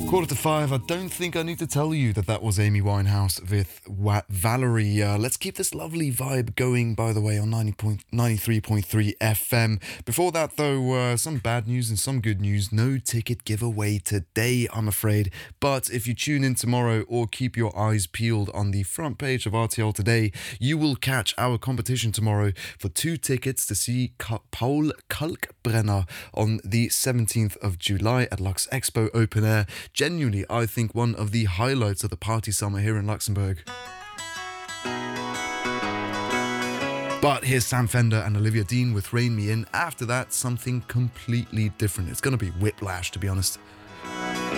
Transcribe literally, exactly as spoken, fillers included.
Quarter to five, I don't think I need to tell you that that was Amy Winehouse with Wa- Valerie. Uh, let's keep this lovely vibe going, by the way, on ninety-three point three F M. Before that, though, uh, some bad news and some good news. No ticket giveaway today, I'm afraid. But if you tune in tomorrow or keep your eyes peeled on the front page of R T L Today, you will catch our competition tomorrow for two tickets to see Ka- Paul Kalkbrenner on the seventeenth of July at Lux Expo Open Air. Genuinely, I think one of the highlights of the party summer here in Luxembourg. But here's Sam Fender and Olivia Dean with Rain Me In. After that, something completely different. It's going to be Whiplash, to be honest.